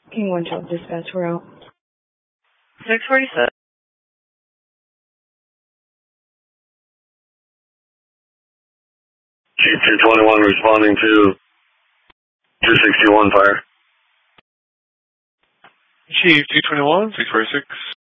King 112 dispatch, we're out. 647. Chief 221 responding to 261 fire. Chief 221, 646.